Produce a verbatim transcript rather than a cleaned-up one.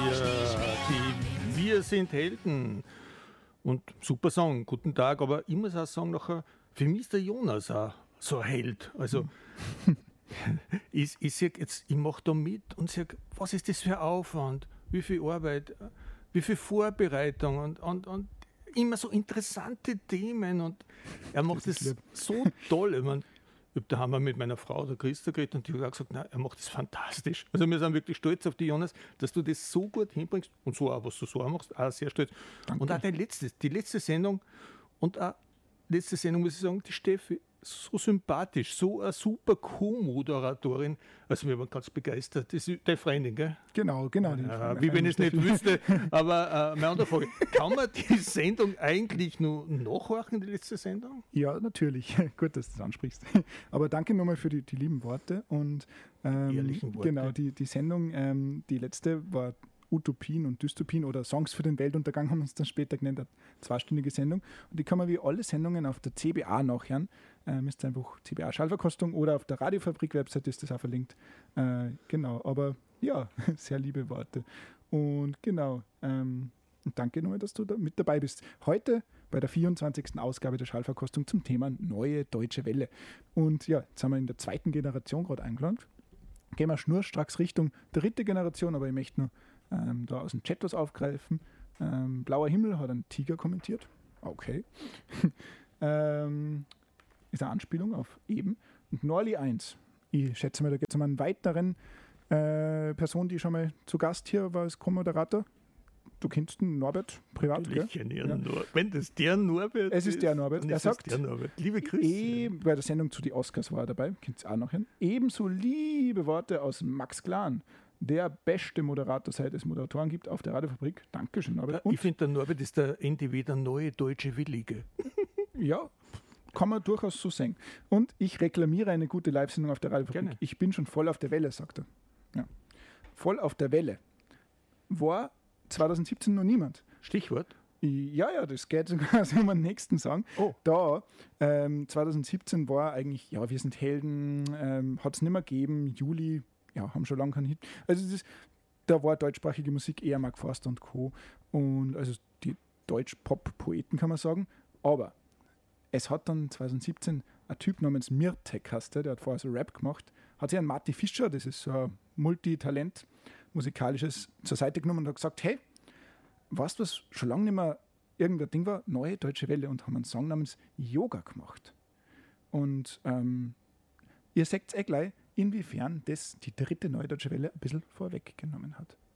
die Wir sind Helden. Und super Song, guten Tag, aber ich muss auch sagen, nachher, für mich ist der Jonas auch so ein Held. Also, ich, ich sag jetzt, ich mache da mit und sage, was ist das für ein Aufwand, wie viel Arbeit, wie viel Vorbereitung und, und, und immer so interessante Themen und er macht das, das so toll. Ich meine, da haben wir mit meiner Frau, der Christa, geredet und die hat auch gesagt, nein, er macht das fantastisch. Also wir sind wirklich stolz auf dich, Jonas, dass du das so gut hinbringst und so auch, was du so auch machst, auch sehr stolz. Danke. Und auch die letzte, die letzte Sendung und auch letzte Sendung, muss ich sagen, die Steffi, so sympathisch, so eine super Co-Moderatorin. Also wir waren ganz begeistert. Das ist deine Freundin, gell? Genau, genau. Die ja, wie wenn ich es nicht wüsste. Aber äh, meine andere Frage, kann man die Sendung eigentlich nur nachhorchen, die letzte Sendung? Ja, natürlich. Gut, dass du das ansprichst. Aber danke nochmal für die, die lieben Worte. Und ähm, ehrlichen Worte. Genau, die, die Sendung, ähm, die letzte war Utopien und Dystopien oder Songs für den Weltuntergang haben wir uns dann später genannt, eine zweistündige Sendung. Und die kann man wie alle Sendungen auf der C B A nachhören. Äh, müsst ihr einfach C B A Schallverkostung oder auf der Radiofabrik-Website ist das auch verlinkt. Äh, genau, aber ja, sehr liebe Worte. Und genau, ähm, danke nochmal, dass du da mit dabei bist. Heute bei der vierundzwanzigsten Ausgabe der Schallverkostung zum Thema Neue Deutsche Welle. Und ja, jetzt haben wir in der zweiten Generation gerade angelangt. Gehen wir schnurstracks Richtung dritte Generation, aber ich möchte nur Ähm, da aus dem Chat was aufgreifen. Ähm, Blauer Himmel hat einen Tiger kommentiert. Okay. ähm, ist eine Anspielung auf eben. Und Norli eins. Ich schätze mal, da geht es um einen weiteren äh, Person, die schon mal zu Gast hier war als Co-Moderator. Du kennst den Norbert privat, gell? Ich kenne ihn ja. Nur. Wenn das der Norbert Es ist, ist der Norbert. Er sagt, der Norbert. Liebe Grüße. E- bei der Sendung zu die Oscars war er dabei. Kennt ihr auch noch hin. Ebenso liebe Worte aus Max Glan. Der beste Moderator, seit es Moderatoren gibt auf der Radiofabrik. Dankeschön, Norbert. Ja, ich finde, der Norbert ist der N D W, der neue deutsche Willige. Ja, kann man durchaus so sehen. Und ich reklamiere eine gute Live-Sendung auf der Radiofabrik. Gerne. Ich bin schon voll auf der Welle, sagt er. Ja. Voll auf der Welle. War zwanzig siebzehn noch niemand. Stichwort? Ja, ja, das geht sogar so um den nächsten Song. Oh. Da, ähm, zwanzig siebzehn war eigentlich, ja, wir sind Helden, ähm, hat es nicht mehr gegeben, Juli, ja, haben schon lange keinen Hit. Also das, da war deutschsprachige Musik eher Mark Forster und Co. Und also die Deutsch-Pop-Poeten, kann man sagen. Aber es hat dann zwanzig siebzehn ein Typ namens Mirtek, heißt der, der hat vorher so Rap gemacht, hat sich einen Marty Fischer, das ist so ein Multitalent, musikalisches, zur Seite genommen und hat gesagt, hey, weißt du, was schon lange nicht mehr irgendein Ding war? Neue Deutsche Welle, und haben einen Song namens Yoga gemacht. Und ähm, ihr seht eh gleich, inwiefern das die dritte Neue Deutsche Welle ein bisschen vorweggenommen hat.